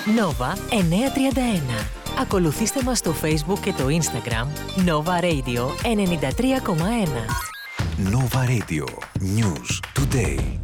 Nova 931. Ακολουθήστε μας στο Facebook και το Instagram Nova Radio 93,1. Nova Radio. News Today.